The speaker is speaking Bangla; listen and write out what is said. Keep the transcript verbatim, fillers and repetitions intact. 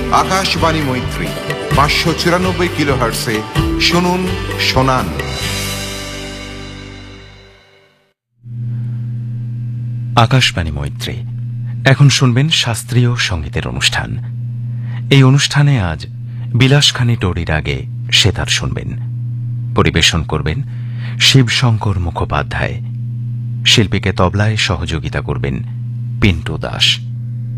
আকাশবাণী মৈত্রী পাঁচশো চুরানব্বই কিলো হার্টসে শুনুন শোনান। আকাশবাণী মৈত্রী। এখন শুনবেন শাস্ত্রীয় সঙ্গীতের অনুষ্ঠান। এই অনুষ্ঠানে আজ বিলাসখানি টোরির আগে সেতার শুনবেন। পরিবেশন করবেন শিবশঙ্কর মুখোপাধ্যায়। শিল্পীকে তবলায় সহযোগিতা করবেন পিন্টু দাস।